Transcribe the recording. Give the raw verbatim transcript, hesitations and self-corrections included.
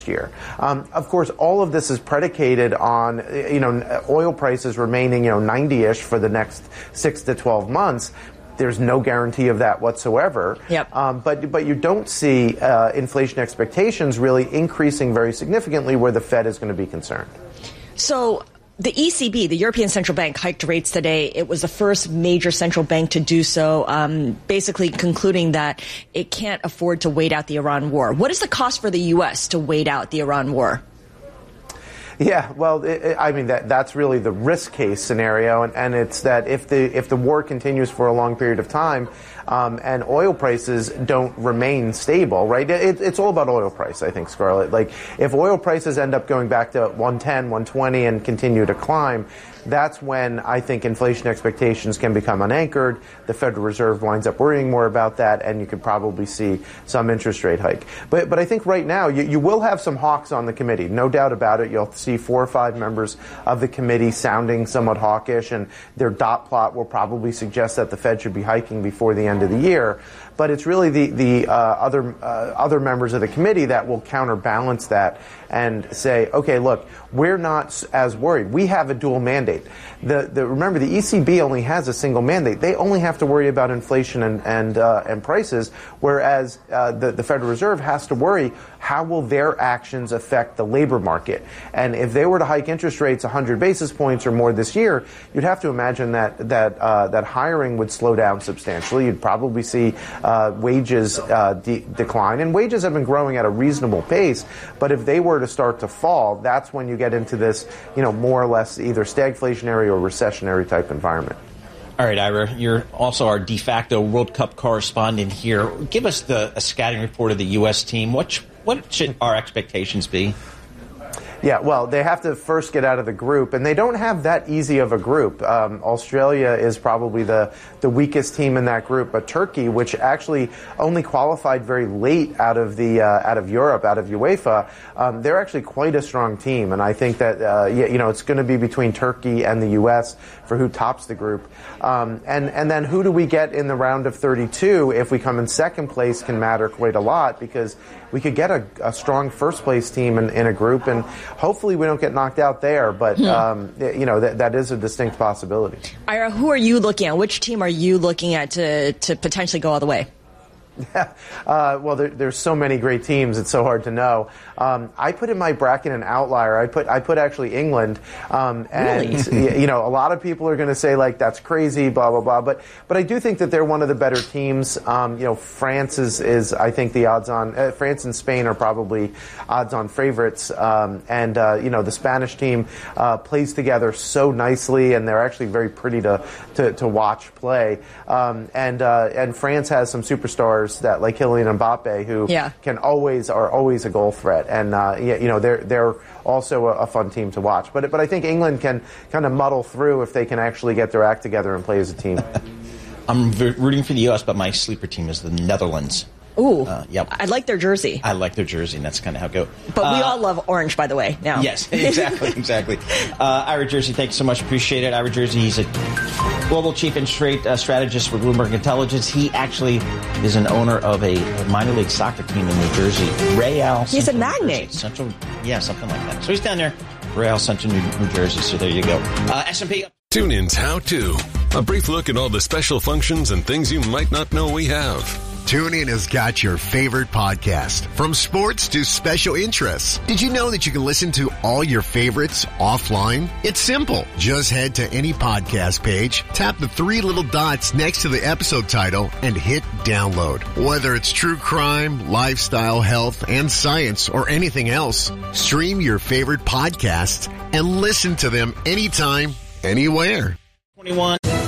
year. Um, of course, all of this is predicated on, you know, oil prices remaining, you know, ninety-ish for the next six to twelve months. There's no guarantee of that whatsoever. Yep. Um, but but you don't see uh, inflation expectations really increasing very significantly where the Fed is going to be concerned. So the E C B, the European Central Bank, hiked rates today. It was the first major central bank to do so, um, basically concluding that it can't afford to wait out the Iran war. What is the cost for the U S to wait out the Iran war? Yeah, well, it, it, I mean, that that's really the risk case scenario, and, and it's that if the if the war continues for a long period of time, um, and oil prices don't remain stable, right? It, it's all about oil price, I think, Scarlett. Like, if oil prices end up going back to one ten, one twenty and continue to climb, that's when I think inflation expectations can become unanchored. The Federal Reserve winds up worrying more about that, and you could probably see some interest rate hike. But but I think right now you, you will have some hawks on the committee, no doubt about it. You'll see four or five members of the committee sounding somewhat hawkish, and their dot plot will probably suggest that the Fed should be hiking before the end of the year. But it's really the the uh, other uh, other members of the committee that will counterbalance that and say, okay, look, we're not as worried. We have a dual mandate. The, the remember, the E C B only has a single mandate. They only have to worry about inflation and and uh, and prices, whereas uh, the the Federal Reserve has to worry how will their actions affect the labor market. And if they were to hike interest rates one hundred basis points or more this year, you'd have to imagine that that uh, that hiring would slow down substantially. You'd probably see uh, wages uh, de- decline, and wages have been growing at a reasonable pace. But if they were to start to fall, that's when you get into this, you know, more or less either stagflationary or recessionary type environment. All right, Ira, you're also our de facto World Cup correspondent here. Give us the a scouting report of the U S team. What sh- what should our expectations be? Yeah, well, they have to first get out of the group, and they don't have that easy of a group. Um, Australia is probably the, the weakest team in that group, but Turkey, which actually only qualified very late out of the uh, out of Europe, out of UEFA, um, they're actually quite a strong team, and I think that uh, you know it's going to be between Turkey and the U S for who tops the group, um, and and then who do we get in the round of thirty-two? If we come in second place, can matter quite a lot because we could get a, a strong first place team in, in a group, and hopefully we don't get knocked out there, but hmm. um, you know that that is a distinct possibility. Ira, who are you looking at? Which team are you looking at to to potentially go all the way? Yeah, uh, well, there, there's so many great teams; it's so hard to know. Um, I put in my bracket an outlier. I put I put actually England, um, and really? you know, a lot of people are going to say like that's crazy, blah blah blah. But but I do think that they're one of the better teams. Um, you know, France is is I think the odds-on. Uh, France and Spain are probably odds-on favorites, um, and uh, you know the Spanish team uh, plays together so nicely, and they're actually very pretty to to, to watch play. Um, and uh, and France has some superstars that like Kylian Mbappe, who yeah. can always are always a goal threat, and uh, you know they're they're also a, a fun team to watch. But but I think England can kind of muddle through if they can actually get their act together and play as a team. I'm rooting for the U S, but my sleeper team is the Netherlands. Ooh, uh, yep. I like their jersey. I like their jersey, and that's kind of how it goes. But uh, we all love orange, by the way, now. Yes, exactly, exactly. Uh, Ira Jersey, thanks so much. Appreciate it. Ira Jersey, he's a global chief interest rate uh, strategist for Bloomberg Intelligence. He actually is an owner of a minor league soccer team in New Jersey, Real. He's Central a magnate. Central, yeah, something like that. So he's down there, Real Central New, New Jersey. So there you go. Uh, S and P. TuneIn's How To. A brief look at all the special functions and things you might not know we have. TuneIn has got your favorite podcast, from sports to special interests. Did you know that you can listen to all your favorites offline? It's simple. Just head to any podcast page, tap the three little dots next to the episode title, and hit download. Whether it's true crime, lifestyle, health, and science, or anything else, stream your favorite podcasts and listen to them anytime, anywhere. twenty-one